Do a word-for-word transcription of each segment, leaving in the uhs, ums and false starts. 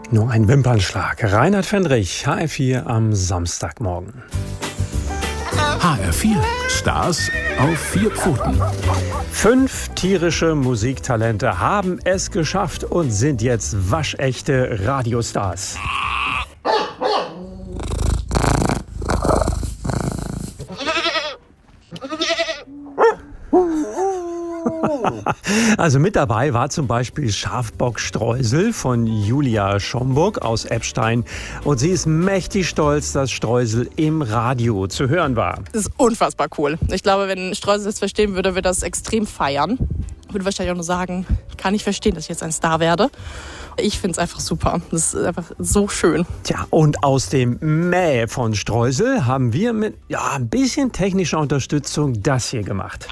Nur ein Wimpernschlag. Reinhard Fendrich, H R vier am Samstagmorgen. H R vier, Stars auf vier Pfoten. Fünf tierische Musiktalente haben es geschafft und sind jetzt waschechte Radiostars. Also mit dabei war zum Beispiel Schafbock Streusel von Julia Schomburg aus Eppstein. Und sie ist mächtig stolz, dass Streusel im Radio zu hören war. Das ist unfassbar cool. Ich glaube, wenn Streusel das verstehen würde, würde das extrem feiern. Würde wahrscheinlich auch nur sagen, kann ich verstehen, dass ich jetzt ein Star werde. Ich finde es einfach super. Das ist einfach so schön. Tja, und aus dem Mäh von Streusel haben wir mit ja, ein bisschen technischer Unterstützung das hier gemacht.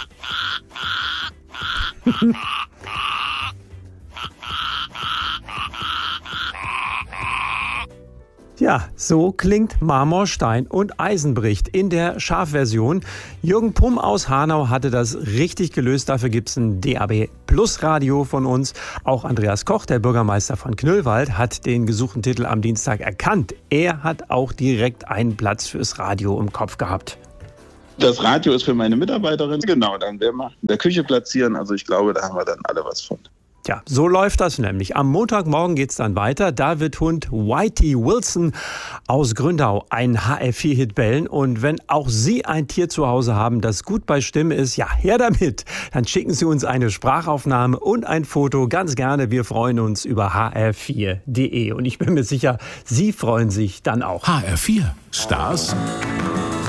Ja, so klingt Marmor, Stein und Eisen bricht in der Schafversion. Jürgen Pumm aus Hanau hatte das richtig gelöst. Dafür gibt es ein D A B Plus Radio von uns. Auch Andreas Koch, der Bürgermeister von Knüllwald, hat den gesuchten Titel am Dienstag erkannt. Er hat auch direkt einen Platz fürs Radio im Kopf gehabt. Das Radio ist für meine Mitarbeiterin. Genau, dann werden wir in der Küche platzieren. Also ich glaube, da haben wir dann alle was von. Ja, so läuft das nämlich. Am Montagmorgen geht's dann weiter. Da wird Hund Whitey Wilson aus Gründau einen H R vier Hit bellen. Und wenn auch Sie ein Tier zu Hause haben, das gut bei Stimme ist, ja, her damit. Dann schicken Sie uns eine Sprachaufnahme und ein Foto. Ganz gerne. Wir freuen uns über h r vier punkt d e. Und ich bin mir sicher, Sie freuen sich dann auch. H R vier, Stars